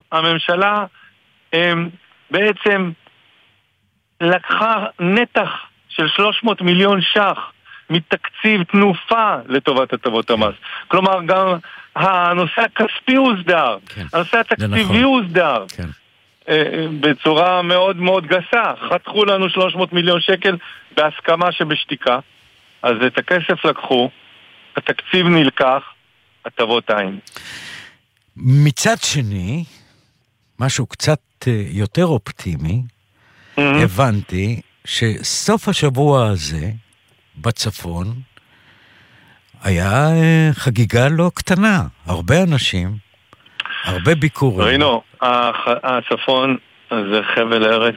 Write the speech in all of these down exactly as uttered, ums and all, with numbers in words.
הממשלה הם, בעצם לקחה נתח של שלוש מאות מיליון ש"ח מתקציב תנופה לטובת הטבות המס. כלומר, גם הנושא הכספי הוסדר, כן. הנושא התקציבי נכון. הוסדר. כן. בצורה מאוד מאוד גסה. חתכו לנו שלוש מאות מיליון שקל בהסכמה שבשתיקה. אז את הכסף לקחו, התקציב נלקח, הטבות עין. מצד שני, משהו קצת יותר אופטימי, mm-hmm. הבנתי שסוף השבוע הזה בצפון היה חגיגה לא קטנה. הרבה אנשים, הרבה ביקורים. ראינו, הצפון זה חבל ארץ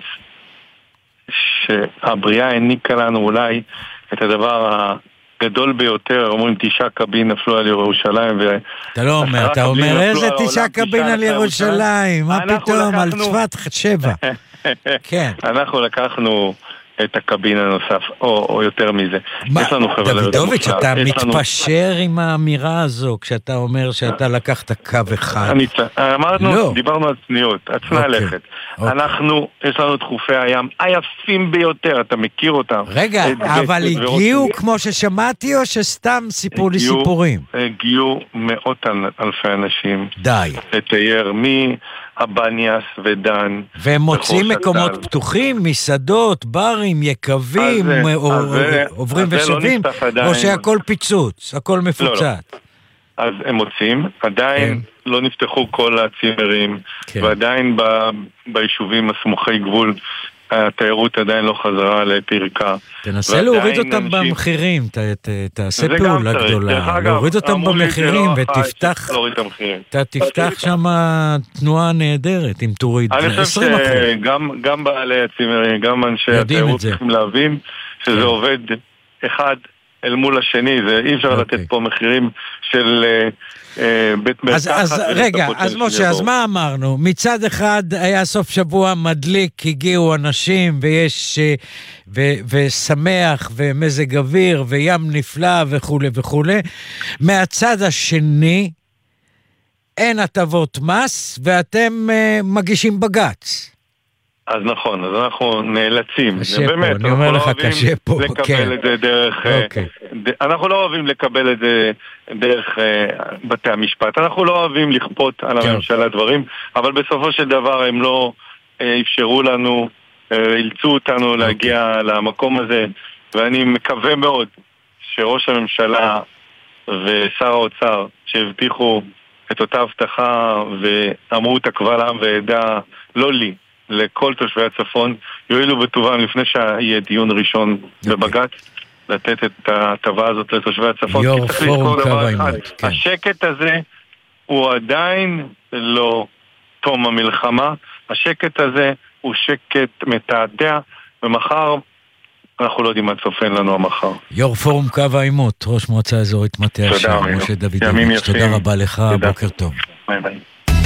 שהבריאה העניקה לנו אולי את הדבר הגדול ביותר. אומרים תשעה קבין נפלו על ירושלים. אתה לא אומר, אתה אומר איזה תשעה קבין על ירושלים? מה פתאום, על צפת שבע. כן. אנחנו לקחנו את הקבין הנוסף, או, או יותר מזה. מה, דודוביץ', אתה מתפשר לנו... עם האמירה הזו, כשאתה אומר שאתה לקחת קו אחד. אני, אמרנו, לא. דיברנו על צניעות, הצנע אוקיי. לכת. אוקיי. אנחנו, יש לנו את חופי הים היפים ביותר, אתה מכיר אותם. רגע, אבל הגיעו כמו ששמעתי, או שסתם סיפרו לי סיפורים? הגיעו מאות אלפי אנשים. די. לתייר מי... הבניאס ודן. והם מוצאים מקומות דן. פתוחים, מסעדות, ברים, יקבים, אז, או, אז, עוברים אז ושבים, לא או שהכל פיצוץ, הכל מפוצץ. לא, לא. אז הם מוצאים, עדיין כן. לא נפתחו כל הצימרים, כן. ועדיין ב, ביישובים הסמוכי גבול, התיירות עדיין לא חזרה לפרקה. תנסה להוריד אותם במחירים, תעשה פעולה גדולה, להוריד אותם במחירים ותפתח, אתה תפתח שם תנועה נהדרת, אם תוריד עשרים אחוז. אני חושב שגם בעלי הצימרים, גם אנשי התיירות צריכים להבין שזה עובד אחד אל מול השני, אי אפשר לתת פה מחירים של... אז, אז רגע, אז משה, אז מה אמרנו? מצד אחד היה סוף שבוע מדליק, הגיעו אנשים ויש ו, ושמח ומזג אוויר וים נפלא וכו' וכו'. מהצד השני אין הטבות מס ואתם uh, מגישים בגץ. אז נכון, אז אנחנו נאלצים, באמת, אני אומר לך קשה פה, לקבל את זה דרך, אנחנו לא אוהבים לקבל את זה דרך בתי המשפט, אנחנו לא אוהבים לכפות על הממשלה דברים, אבל בסופו של דבר הם לא אפשרו לנו, אילצו אותנו להגיע למקום הזה, ואני מקווה מאוד שראש הממשלה ושר האוצר שהבטיחו את אותה הבטחה ואמרו את הקבל עם ועדה, לא לי, לכל תושבי הצפון, יועילו בטובם לפני שיהיה דיון ראשון בבג"ץ, לתת את ההטבה הזאת לתושבי הצפון. יור פורום קו אחד. כן. השקט הזה הוא עדיין לא תום המלחמה, השקט הזה הוא שקט מתעתע, ומחר אנחנו לא יודעים מה צופן לנו המחר. יור פורום קו העימות, ראש מועצה אזורית מטה אשר, משה דוידוביץ', תודה רבה לך, תודה. בוקר טוב. ביי ביי.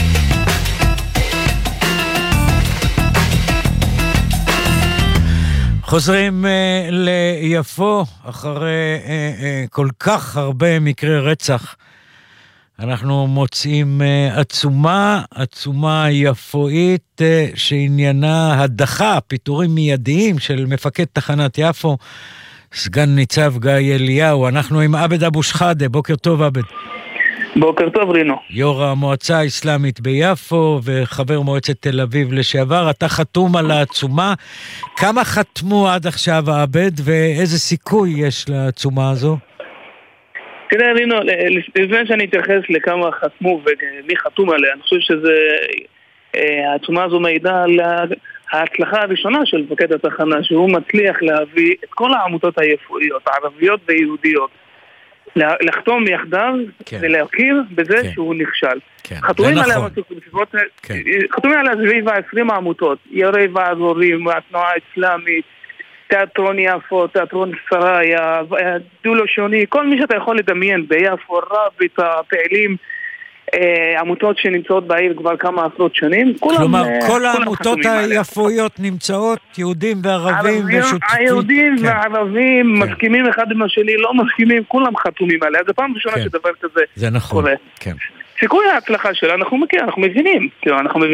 חוזרים uh, ליפו, אחרי uh, uh, כל כך הרבה מקרי רצח, אנחנו מוצאים uh, עצומה, עצומה יפואית, uh, שעניינה הדחה, פיטורים מיידיים של מפקד תחנת יפו, סגן ניצב גיא אליהו. אנחנו עם עבד אבו שחאדה, בוקר טוב עבד. בוקר טוב רינו. יו"ר המועצה האסלאמית ביפו וחבר מועצת תל אביב לשעבר, אתה חתום על העצומה. כמה חתמו עד עכשיו עבד ואיזה סיכוי יש לעצומה הזו? תראה רינו, לפני שאני אתייחס לכמה חתמו ומי חתום עליה, אני חושב שזה, העצומה הזו מעידה על ההצלחה הראשונה של מפקד התחנה, שהוא מצליח להביא את כל העמותות היפואיות, הערביות ויהודיות, לחתום יחדיו כן. ולהכיר בזה כן. שהוא נכשל. כן. חתומים עליה נכון. בסביבות, כן. חתומים עליה סביב עשרים העמותות, יורי ועזורים, התנועה האסלאמית, תיאטרון יפו, תיאטרון סריה, דו לשוני, כל מי שאתה יכול לדמיין ביפו, רבית, הפעילים, עמותות שנמצאות בעיר כבר כמה עשרות שנים. כלומר, כל העמותות היפויות נמצאות, יהודים וערבים ושותפים. היהודים והערבים מסכימים אחד עם השני, לא מסכימים, כולם חתומים עליה. זה פעם ראשונה שדבר כזה קורה. זה נכון, כן. סיכוי ההצלחה שלה, אנחנו מכירים, אנחנו מבינים. אנחנו מבינים.